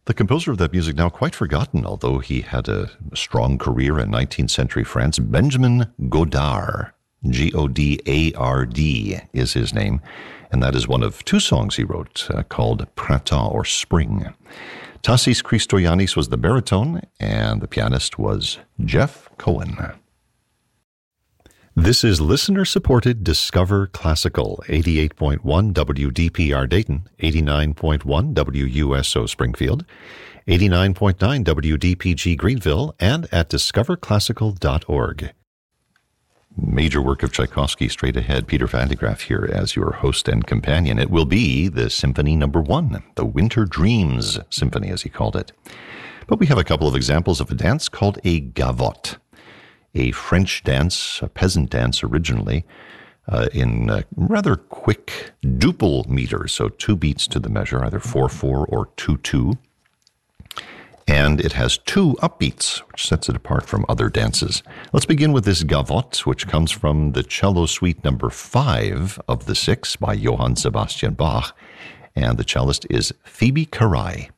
The composer of that music, now quite forgotten, although he had a strong career in 19th century France, Benjamin Godard. Godard is his name, and that is one of two songs he wrote called Printemps or Spring. Tassis Christoyanis was the baritone, and the pianist was Jeff Cohen. This is listener-supported Discover Classical, 88.1 WDPR Dayton, 89.1 WUSO Springfield, 89.9 WDPG Greenville, and at discoverclassical.org. Major work of Tchaikovsky straight ahead. Peter Van de Graaff here as your host and companion. It will be the Symphony No. 1, the Winter Dreams Symphony, as he called it. But we have a couple of examples of a dance called a gavotte, a French dance, a peasant dance originally, in rather quick duple meters, so 2 beats to the measure, either 4/4 or 2/2. And it has 2 upbeats, which sets it apart from other dances. Let's begin with this gavotte, which comes from the Cello Suite No. 5 of the 6 by Johann Sebastian Bach, and the cellist is Phoebe Carai.